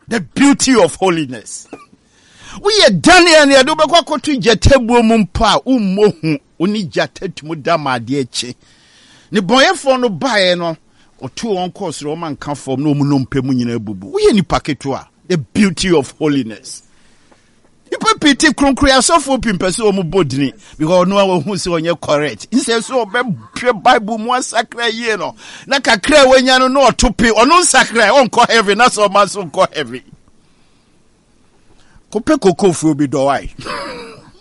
The beauty of holiness. We are Daniel and Yadubakwa to Jatebo Mumpa, Mohu, Uni Jatet Mudama Dieche. The boy for no buy no or 2 on course Roman come from no Munumpemunine Bubu. We any paketua. The beauty of holiness. You put pity Cruncrea so for Pimpeso Mubodini because no one who's on your correct. He says so Bible more sacred yeno. Naka cray when you know to pay or no sacred on call heavy, not so much on call heavy. Copeco will be doy.